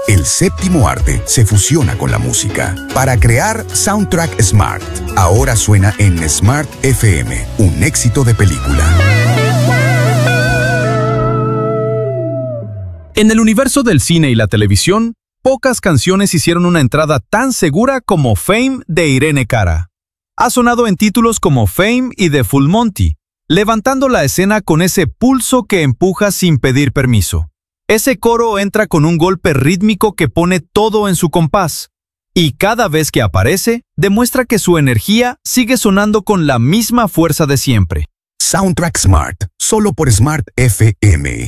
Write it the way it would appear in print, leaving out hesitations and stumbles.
El séptimo arte se fusiona con la música para crear Soundtrack Smart. Ahora suena en Smart FM, un éxito de película. En el universo del cine y la televisión, pocas canciones hicieron una entrada tan segura como Fame de Irene Cara. Ha sonado en títulos como Fame y The Full Monty, levantando la escena con ese pulso que empuja sin pedir permiso. Ese coro entra con un golpe rítmico que pone todo en su compás, y cada vez que aparece, demuestra que su energía sigue sonando con la misma fuerza de siempre. Soundtrack Smart, solo por Smart FM.